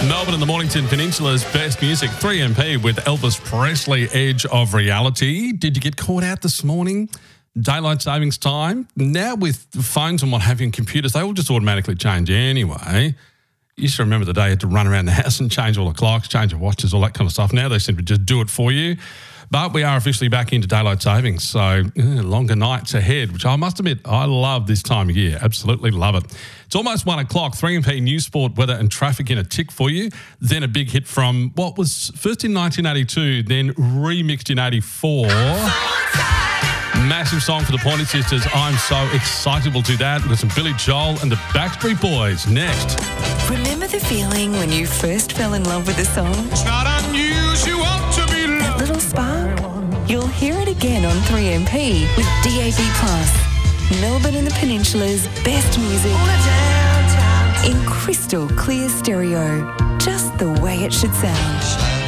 Melbourne and the Mornington Peninsula's best music, 3MP with Elvis Presley, Edge of Reality. Did you get caught out this morning? Daylight savings time. Now with phones and what have you and computers, they all just automatically change anyway. You used to remember the day you had to run around the house and change all the clocks, change your watches, all that kind of stuff. Now they seem to just do it for you. But we are officially back into daylight savings, so longer nights ahead, which I must admit, I love this time of year. Absolutely love it. It's almost 1 o'clock. 3MP News, Sport, Weather and Traffic in a tick for you. Then a big hit from what was first in 1982, then remixed in 84. Massive song for the Pointer Sisters. I'm so excitable to that. We've got some Billy Joel and the Backstreet Boys next. Remember the feeling when you first fell in love with a song? It's not unusual to be That little spark? You'll hear it again on 3MP with DAB+. Melbourne and the Peninsula's best music in crystal clear stereo. Just the way it should sound.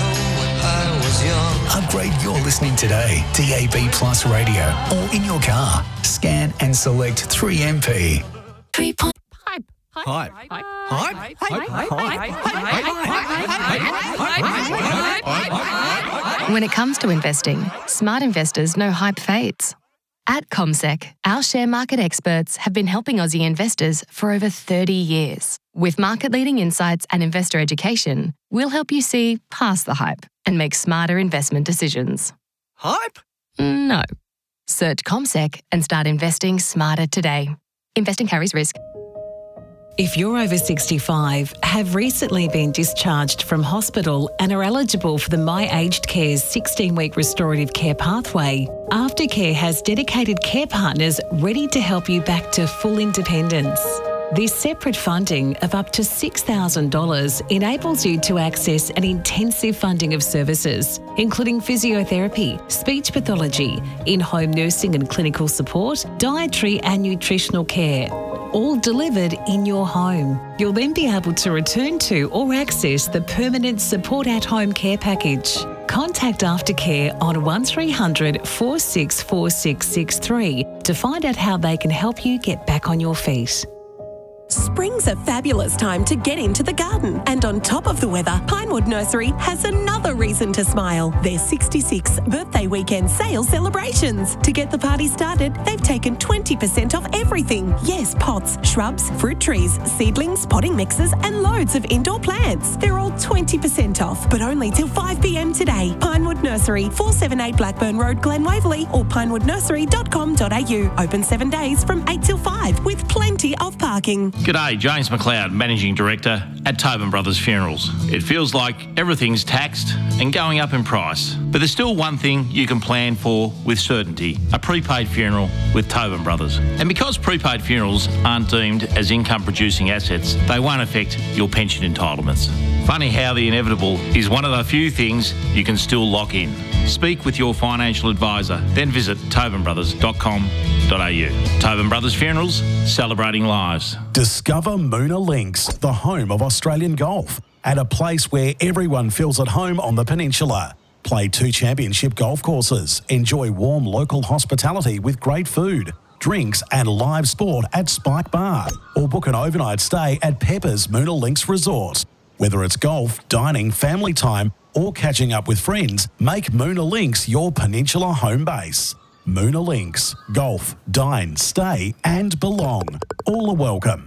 Upgrade your listening today. DAB Plus Radio or in your car. Scan and select 3MP. 3. When it comes to investing, smart investors know hype fades. At CommSec, our share market experts have been helping Aussie investors for over 30 years. With market-leading insights and investor education, we'll help you see past the hype and make smarter investment decisions. Hype? No. Search CommSec and start investing smarter today. Investing carries risk. If you're over 65, have recently been discharged from hospital and are eligible for the My Aged Care's 16-week restorative care pathway, Aftercare has dedicated care partners ready to help you back to full independence. This separate funding of up to $6,000 enables you to access an intensive funding of services, including physiotherapy, speech pathology, in-home nursing and clinical support, dietary and nutritional care, all delivered in your home. You'll then be able to return to or access the permanent support at home care package. Contact Aftercare on 1300 464663 to find out how they can help you get back on your feet. Spring's a fabulous time to get into the garden. And on top of the weather, Pinewood Nursery has another reason to smile. Their 66th birthday weekend sale celebrations. To get the party started, they've taken 20% off everything. Yes, pots, shrubs, fruit trees, seedlings, potting mixes and loads of indoor plants. They're all 20% off, but only till 5 p.m. today. Pinewood Nursery, 478 Blackburn Road, Glen Waverley or pinewoodnursery.com.au. Open 7 days from 8 till 5 with plenty of parking. G'day, James McLeod, Managing Director at Tobin Brothers Funerals. It feels like everything's taxed and going up in price, but there's still one thing you can plan for with certainty: a prepaid funeral with Tobin Brothers. And because prepaid funerals aren't deemed as income-producing assets, they won't affect your pension entitlements. Funny how the inevitable is one of the few things you can still lock in. Speak with your financial advisor, then visit tobinbrothers.com.au. Tobin Brothers Funerals, celebrating lives. Discover Moona Links, the home of Australian golf, at a place where everyone feels at home on the peninsula. Play 2 championship golf courses, enjoy warm local hospitality with great food, drinks and live sport at Spike Bar, or book an overnight stay at Pepper's Moona Links Resort. Whether it's golf, dining, family time or catching up with friends, make Moona Links your peninsula home base. Moona Links. Golf, dine, stay and belong. All are welcome.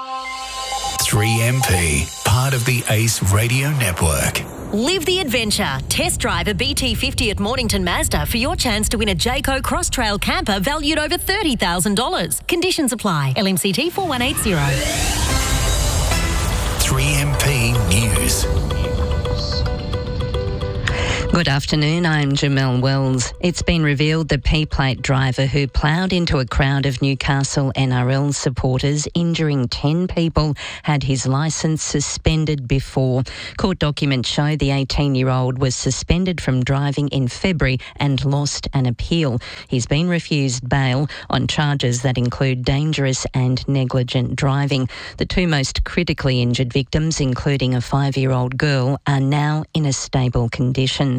3MP, part of the Ace Radio Network. Live the adventure. Test drive a BT50 at Mornington Mazda for your chance to win a Jayco Cross Trail camper valued over $30,000. Conditions apply. LMCT 4180. 3MP News. Good afternoon, I'm Jamelle Wells. It's been revealed the P-plate driver who ploughed into a crowd of Newcastle NRL supporters, injuring 10 people, had his licence suspended before. Court documents show the 18-year-old was suspended from driving in February and lost an appeal. He's been refused bail on charges that include dangerous and negligent driving. The 2 most critically injured victims, including a 5-year-old girl, are now in a stable condition.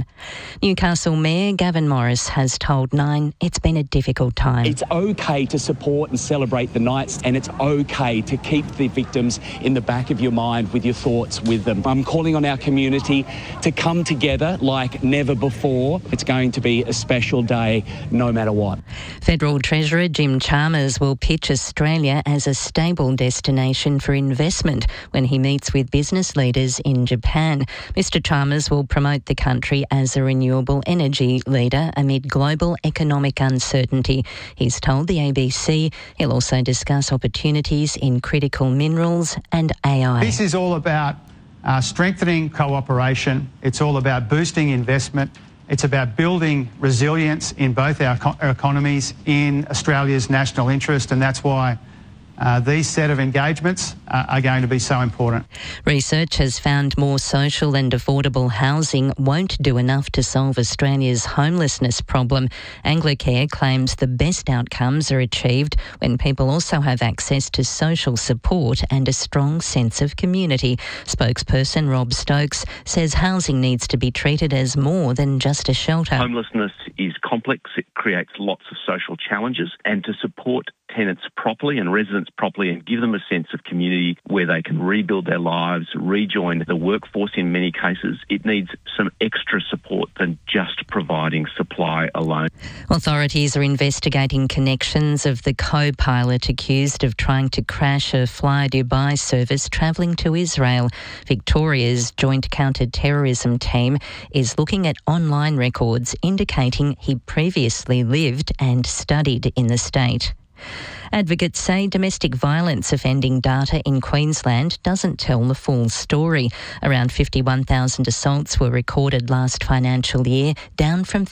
Japan. Newcastle Mayor Gavin Morris has told Nine it's been a difficult time. It's okay to support and celebrate the Knights, and it's okay to keep the victims in the back of your mind with your thoughts with them. I'm calling on our community to come together like never before. It's going to be a special day no matter what. Federal Treasurer Jim Chalmers will pitch Australia as a stable destination for investment when he meets with business leaders in Japan. Mr Chalmers will promote the country as a renewable energy leader amid global economic uncertainty. He's told the ABC he'll also discuss opportunities in critical minerals and AI. This is all about strengthening cooperation. It's all about boosting investment. It's about building resilience in both our economies in Australia's national interest, and that's why these set of engagements are going to be so important. Research has found more social and affordable housing won't do enough to solve Australia's homelessness problem. Anglicare claims the best outcomes are achieved when people also have access to social support and a strong sense of community. Spokesperson Rob Stokes says housing needs to be treated as more than just a shelter. Homelessness is complex. It creates lots of social challenges, and to support tenants properly and residents properly and give them a sense of community where they can rebuild their lives, rejoin the workforce in many cases, it needs some extra support than just providing supply alone. Authorities are investigating connections of the co-pilot accused of trying to crash a Fly Dubai service travelling to Israel. Victoria's Joint Counter-Terrorism Team is looking at online records indicating he previously lived and studied in the state. Advocates say domestic violence offending data in Queensland doesn't tell the full story. Around 51,000 assaults were recorded last financial year, down from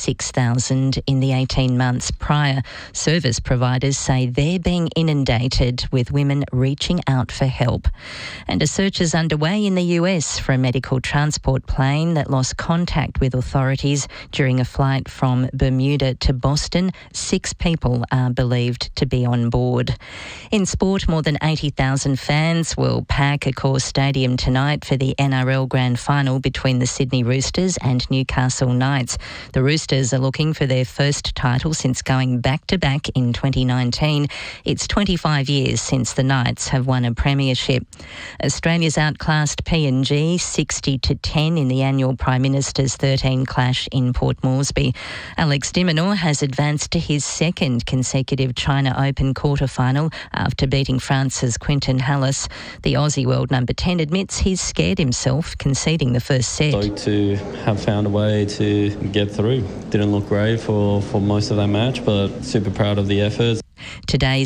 56,000 in the 18 months prior. Service providers say they're being inundated with women reaching out for help. And a search is underway in the US for a medical transport plane that lost contact with authorities during a flight from Bermuda to Boston. 6 people are believed to be on board. In sport, more than 80,000 fans will pack Accor Stadium tonight for the NRL Grand Final between the Sydney Roosters and Newcastle Knights. The Roosters are looking for their first title since going back-to-back in 2019. It's 25 years since the Knights have won a premiership. Australia's outclassed PNG 60-10 in the annual Prime Minister's 13 clash in Port Moresby. Alex de Minaur has advanced to his second consecutive China Open quarter-final after beating France's Quentin Hallis. The Aussie world number 10 admits he's scared himself conceding the first set. Stoked to have found a way to get through. Didn't look great for most of that match, but super proud of the efforts. Today's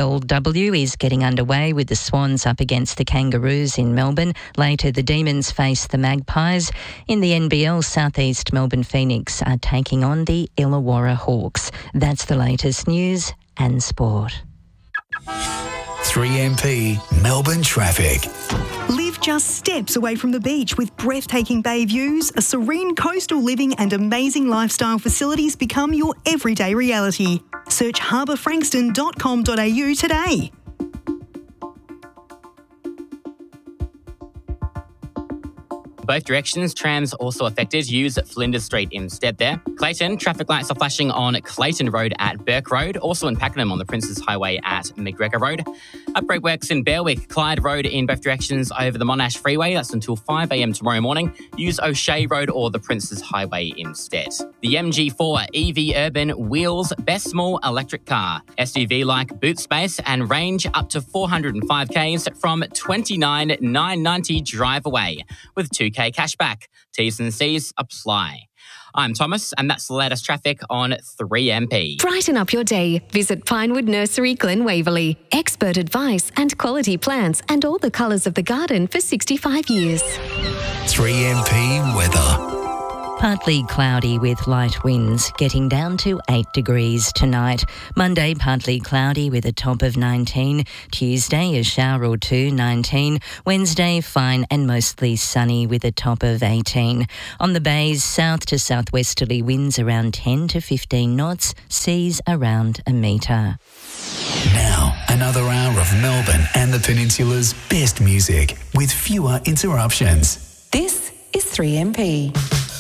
AFLW is getting underway with the Swans up against the Kangaroos in Melbourne. Later, the Demons face the Magpies. In the NBL, South East Melbourne Phoenix are taking on the Illawarra Hawks. That's the latest news and sport. 3MP Melbourne traffic. Live just steps away from the beach with breathtaking bay views, a serene coastal living and amazing lifestyle facilities become your everyday reality. Search harbourfrankston.com.au today. Both directions, trams also affected. Use Flinders Street instead there. Clayton, traffic lights are flashing on Clayton Road at Burke Road, also in Pakenham on the Princes Highway at McGregor Road. Upgrade works in Berwick, Clyde Road in both directions over the Monash Freeway. That's until 5 a.m. tomorrow morning. Use O'Shea Road or the Princes Highway instead. The MG4 EV Urban wheels best small electric car. SUV-like boot space and range up to 405 k's from $29,990 drive away with 2K cashback. T's and C's apply. I'm Thomas, and that's the latest traffic on 3MP. Brighten up your day. Visit Pinewood Nursery, Glen Waverley. Expert advice and quality plants and all the colours of the garden for 65 years. 3MP weather. Partly cloudy with light winds, getting down to 8 degrees tonight. Monday, partly cloudy with a top of 19. Tuesday, a shower or two, 19. Wednesday, fine and mostly sunny with a top of 18. On the bays, south to southwesterly winds around 10 to 15 knots, seas around a metre. Now, another hour of Melbourne and the Peninsula's best music with fewer interruptions. This is 3MP.